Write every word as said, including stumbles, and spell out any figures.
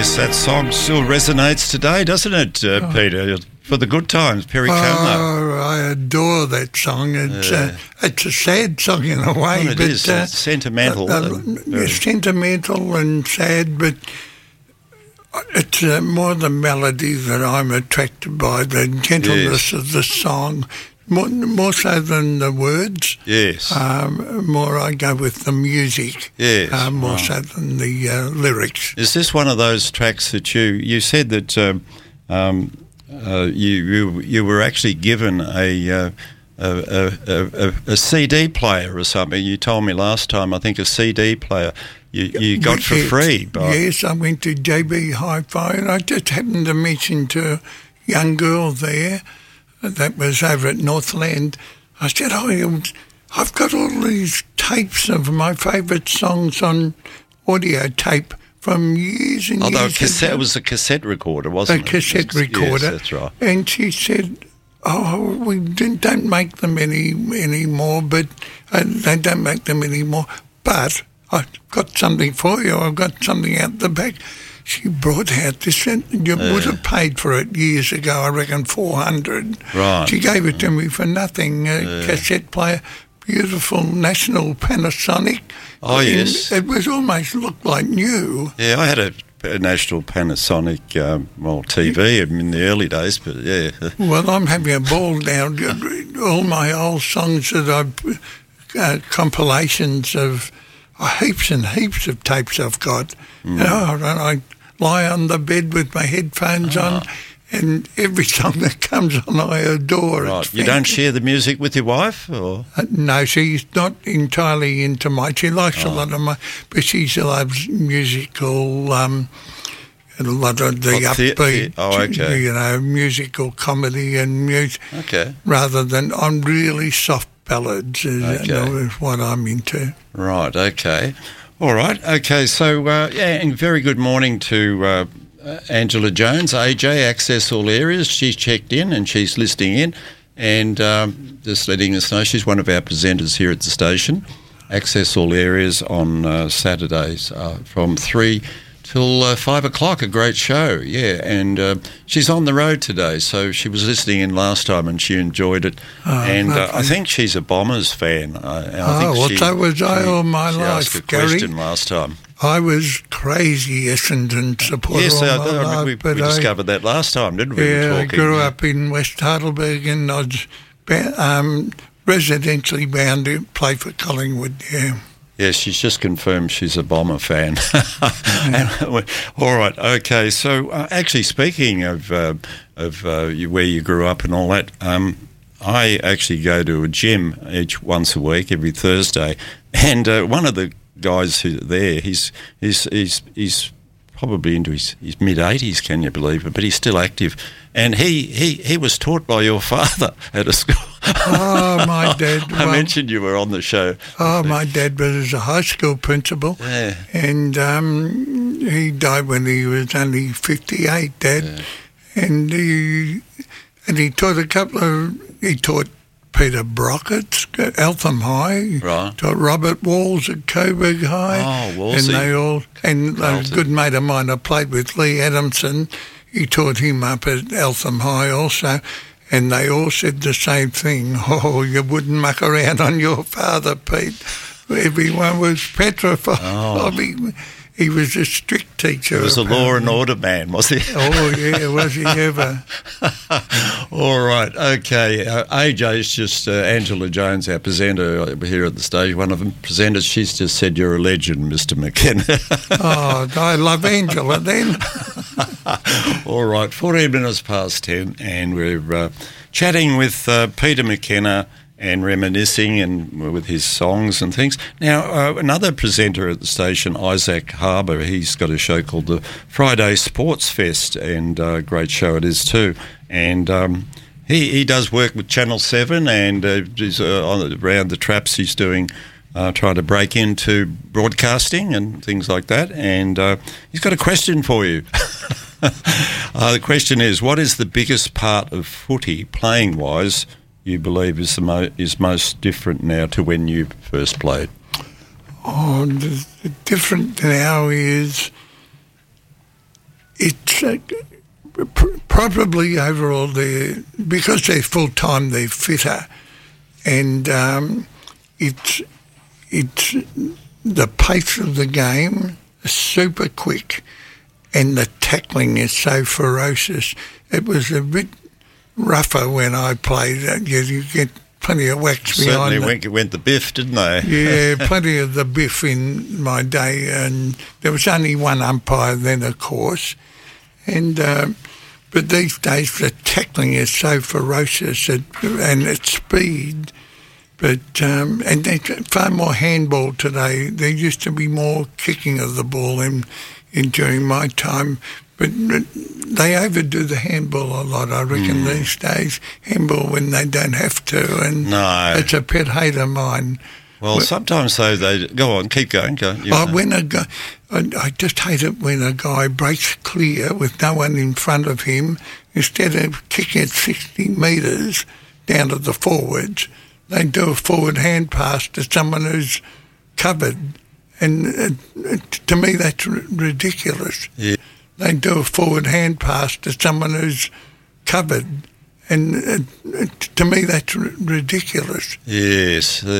Yes, that song still resonates today, doesn't it, uh, oh. Peter? For the good times, Perry Como. Oh, I adore that song. It's, uh, uh, it's a sad song in a way. Well, it but, is. Uh, it's sentimental. Uh, uh, sentimental and sad, but it's uh, more the melody that I'm attracted by, the gentleness yes. of the song, more, more so than the words. Yes. Um, more I go with the music. Yes. Uh, more right. so than the uh, lyrics. Is this one of those tracks that you, you said that um, um, uh, you, you you were actually given a... Uh, A, a, a, a C D player or something? You told me last time, I think a C D player you, you got for free. But yes, I went to J B Hi-Fi and I just happened to mention to a young girl there that was over at Northland. I said, oh, I've got all these tapes of my favourite songs on audio tape from years and Although years cassette, ago. it was a cassette recorder, wasn't a it? A cassette recorder. Yes, that's right. And she said, oh, we don't make them any anymore, but uh, they don't make them anymore. But I've got something for you. I've got something out the back. She brought out this, and you yeah. would have paid for it years ago, I reckon four hundred. Right. She gave it to me for nothing, a yeah. cassette player, beautiful National Panasonic. Oh, and yes. It was almost looked like new. Yeah, I had a... a National Panasonic, um, well, T V in the early days, but yeah. Well, I'm having a ball now. All my old songs that I've, uh, compilations of uh, heaps and heaps of tapes I've got. Mm. You know, and I lie on the bed with my headphones oh. on, and every song that comes on I adore. Right. It's you don't share the music with your wife? Or uh, no, she's not entirely into mine. She likes oh. a lot of my, but she loves musical, um, a lot of the what, upbeat, the, the, oh, okay. you know, musical comedy and music. Okay. Rather than on really soft ballads is, okay. you know, is what I'm into. Right, okay. All right, okay. So, uh, yeah, and very good morning to... Uh, Uh, Angela Jones, A J, Access All Areas. She's checked in and she's listening in and um, just letting us know she's one of our presenters here at the station. Access All Areas on uh, Saturdays uh, from three till uh, five o'clock, a great show, yeah. And uh, she's on the road today, so she was listening in last time and she enjoyed it. Oh, and uh, I think she's a Bombers fan. I, I oh, think well, she, so was I all my she life, asked a Gary. question last time. I was crazy Essendon supporter yes, all uh, my I mean, life. we, but we I, discovered that last time, didn't we? Yeah, we I grew up in West Heidelberg and I was um, residentially bound to play for Collingwood, yeah. Yes, she's just confirmed she's a Bomber fan. and, all right, okay. So, uh, actually, speaking of uh, of uh, you, where you grew up and all that, um, I actually go to a gym each once a week, every Thursday, and uh, one of the guys who's there, he's he's he's he's probably into his, his mid eighties, can you believe it? But he's still active, and he he, he was taught by your father at a school. Oh, my dad. I well, mentioned you were on the show. Oh, my dad was a high school principal, yeah. and um, he died when he was only fifty-eight, Dad, yeah. and he and he taught a couple of he taught. Peter Brockett at Eltham High, right. taught Robert Walls at Coburg High, oh, Wolsey. and they all and a good mate of mine I played with, Lee Adamson. He taught him up at Eltham High also, and they all said the same thing. Oh, you wouldn't muck around on your father, Pete. Everyone was petrified. Oh. I mean, he was a strict teacher. He was a law and order man, was he? Oh, yeah, was he ever. All right, okay. Uh, A J's just, uh, Angela Jones, our presenter here at the stage, one of them presenters, she's just said you're a legend, Mister McKenna. Oh, I love Angela then. All right, fourteen minutes past ten, and we're uh, chatting with uh, Peter McKenna, and reminiscing and with his songs and things. Now, uh, another presenter at the station, Isaac Harbour, he's got a show called the Friday Sports Fest, and a uh, great show it is too. And um, he, he does work with Channel seven, and uh, he's uh, on, around the traps he's doing, uh, trying to break into broadcasting and things like that. And uh, he's got a question for you. uh, the question is, what is the biggest part of footy, playing-wise, you believe is the mo- is most different now to when you first played? Oh, the, the different now is it's uh, pr- probably overall they're, because they're full time, they're fitter, and um, it's it's the pace of the game is super quick, and the tackling is so ferocious. It was a bit rougher when I played. You, you get plenty of whacks behind. Certainly the, went, went the biff, didn't they? Yeah, plenty of the biff in my day, and there was only one umpire then, of course. And um, but these days the tackling is so ferocious at, and its speed. But um, and there's far more handball today. There used to be more kicking of the ball in, in during my time. But they overdo the handball a lot, I reckon, mm. these days. Handball when they don't have to, and no. it's a pet hate of mine. Well, but, sometimes though they go on, keep going. Go. Oh, when a guy, I, I just hate it when a guy breaks clear with no one in front of him. Instead of kicking it sixty metres down to the forwards, they do a forward hand pass to someone who's covered, and it, it, to me that's r- ridiculous. Yeah. They do a forward hand pass to someone who's covered, and it, it, to me that's r- ridiculous. Yes.